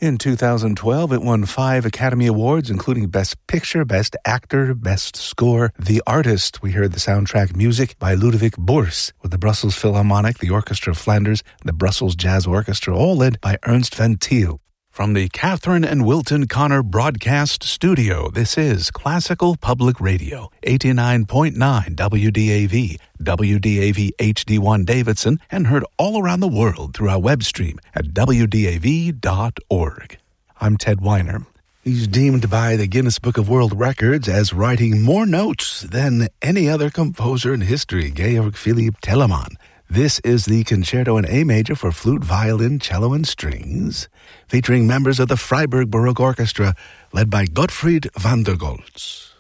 In 2012, it won 5 Academy Awards, including Best Picture, Best Actor, Best Score. The Artist, we heard the soundtrack music by Ludovic Boers, with the Brussels Philharmonic, the Orchestra of Flanders, the Brussels Jazz Orchestra, all led by Ernst van Til. From the Catherine and Wilton Connor Broadcast Studio, this is Classical Public Radio, 89.9 WDAV, WDAV HD1 Davidson, and heard all around the world through our web stream at WDAV.org. I'm Ted Weiner. He's deemed by the Guinness Book of World Records as writing more notes than any other composer in history, Georg Philipp Telemann. This is the Concerto in A Major for flute, violin, cello, and strings, featuring members of the Freiburg Baroque Orchestra, led by Gottfried van der Goltz.